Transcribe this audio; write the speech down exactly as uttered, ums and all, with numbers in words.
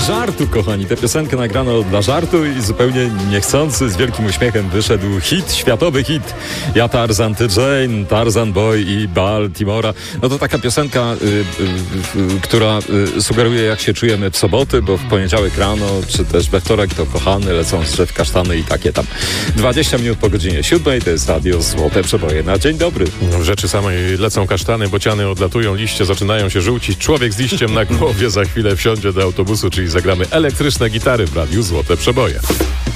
żartu, kochani. Tę piosenkę nagrano dla żartu i zupełnie niechcący, z wielkim uśmiechem wyszedł hit, światowy hit. Ja Tarzan, ty Jane, Tarzan Boy i Baltimora. No to taka piosenka, y, y, y, która y, sugeruje, jak się czujemy w soboty, bo w poniedziałek rano, czy też we wtorek to kochany, lecą z drzew kasztany i takie tam. dwadzieścia minut po godzinie siódmej, to jest Radio Złote Przeboje na dzień dobry. No, w rzeczy samej lecą kasztany, bociany odlatują, liście zaczynają się żółcić, człowiek z liściem na głowie za chwilę wsiądzie do autobusu, czyli zagramy elektryczne gitary w Radiu Złote Przeboje.